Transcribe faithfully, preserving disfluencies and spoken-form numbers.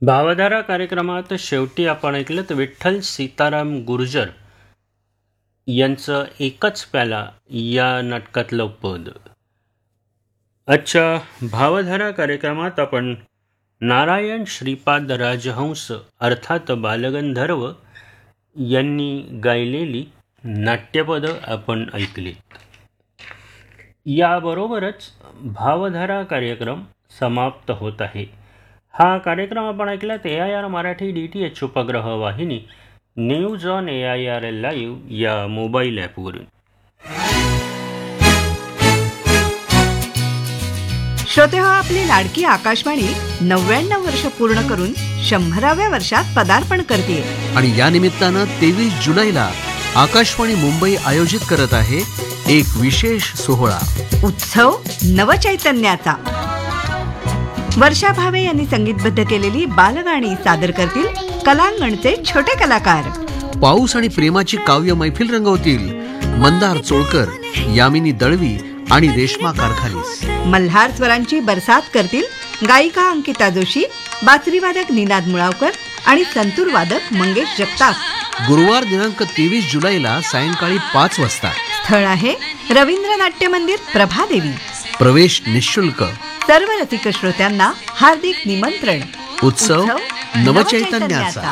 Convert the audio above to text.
भावधारा कार्यक्रमात शेवटी आपण ऐकलं विठ्ठल सीताराम गुर्जर यांचं एकच प्याला या नाटकातलं पद. आजच्या भावधारा कार्यक्रमात आपण नारायण श्रीपाद राजहंस अर्थात बालगंधर्व यांनी गायलेली नाट्यपदं आपण ऐकली. याबरोबरच भावधारा कार्यक्रम समाप्त होत आहे. हा कार्यक्रम आपण ऐकलात ए I R Marathi D T H उपग्रह वाहिनी news on A I R live या मोबाईल ॲपवरून. श्रोते हो, आपली लाडकी आकाशवाणी नव्याण्णव वर्ष पूर्ण करून शंभराव्या वर्षात पदार्पण करते आणि या निमित्तानं तेवीस जुलैला आकाशवाणी मुंबई आयोजित करत आहे एक विशेष सोहळा, उत्सव नवचैतन्याचा. वर्षा भावे यांनी संगीतबद्ध केलेली बालगाणी सादर करतील कलांगणचे छोटे कलाकार. पाऊस आणि प्रेमाची काव्य मैफिल रंगवतील मंदार चोळकर, यामिनी दळवी आणि रेश्मा कारखालीस. मल्हार स्वरांची बरसात करतील गायिका अंकिता जोशी, बासरीवादक निनाद मुळावकर आणि संतूर वादक मंगेश जगताप. गुरुवार दिनांक तेवीस जुलैला सायंकाळी पाच वाजता. स्थळ आहे रवींद्र नाट्य मंदिर, प्रभादेवी. प्रवेश निशुल्क. सर्व रसिक श्रोत्यांना हार्दिक निमंत्रण. उत्सव नवचैतन्याचा.